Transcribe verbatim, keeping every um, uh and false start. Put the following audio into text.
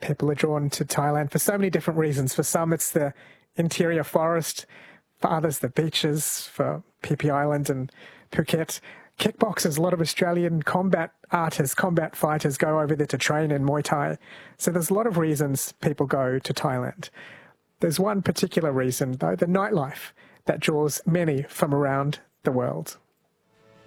people are drawn to Thailand for so many different reasons. For some, it's the interior forest. For others, the beaches. For Phi Phi Island and Phuket. Kickboxers, a lot of Australian combat artists, combat fighters go over there to train in Muay Thai. So there's a lot of reasons people go to Thailand. There's one particular reason, though, the nightlife that draws many from around the world.